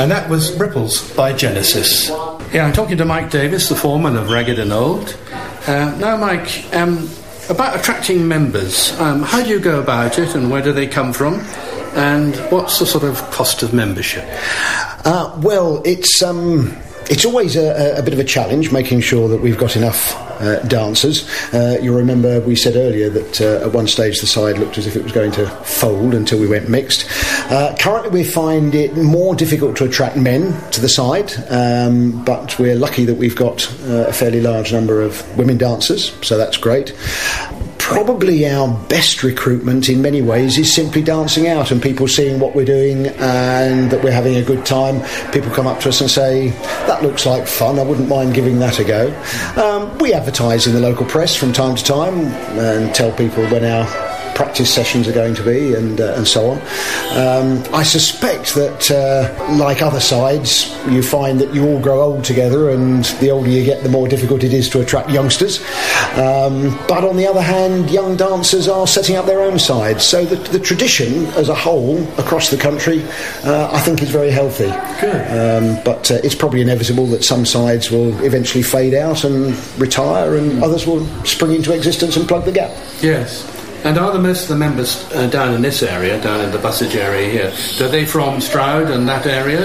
And that was Ripples by Genesis. Yeah, I'm talking to Mike Davis, the foreman of Ragged and Old. Now, Mike, about attracting members, how do you go about it, and where do they come from? And what's the sort of cost of membership? Well, it's always a bit of a challenge making sure that we've got enough dancers. You'll remember we said earlier that at one stage the side looked as if it was going to fold until we went mixed. Currently we find it more difficult to attract men to the side, but we're lucky that we've got a fairly large number of women dancers, so that's great. Probably our best recruitment in many ways is simply dancing out and people seeing what we're doing and that we're having a good time. People come up to us and say, that looks like fun, I wouldn't mind giving that a go. We advertise in the local press from time to time and tell people when our practice sessions are going to be and so on. I suspect that like other sides, you find that you all grow old together, and the older you get the more difficult it is to attract youngsters, but on the other hand young dancers are setting up their own sides, so the tradition as a whole across the country I think is very healthy. Good. But it's probably inevitable that some sides will eventually fade out and retire, and others will spring into existence and plug the gap. Yes. And are most of the members down in this area, down in the Bussage area here, are they from Stroud and that area?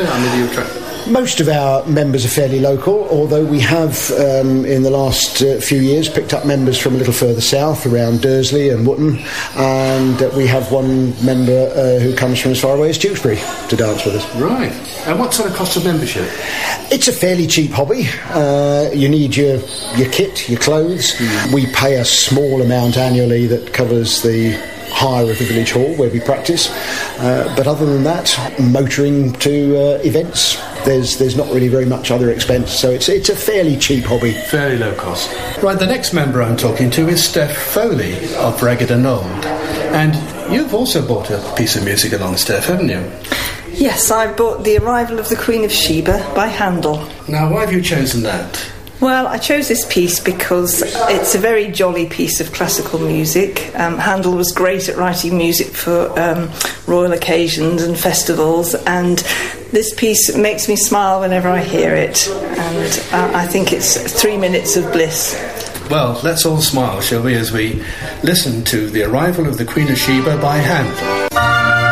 Most of our members are fairly local, although we have in the last few years picked up members from a little further south around Dursley and Wootton, and we have one member who comes from as far away as Tewkesbury to dance with us. Right. And what sort of cost of membership? It's a fairly cheap hobby. You need your kit, your clothes. We pay a small amount annually that covers the hire of the village hall where we practice, but other than that, motoring to events, there's not really very much other expense, so it's a fairly cheap hobby. Fairly low cost. Right, the next member I'm talking to is Steph Foley of Ragged and Old, and you've also bought a piece of music along, Steph, haven't you? Yes, I bought The Arrival of the Queen of Sheba by Handel. Now, why have you chosen that? Well, I chose this piece because it's a very jolly piece of classical music. Handel was great at writing music for royal occasions and festivals, and this piece makes me smile whenever I hear it, and I think it's 3 minutes of bliss. Well, let's all smile, shall we, as we listen to The Arrival of the Queen of Sheba by Handel.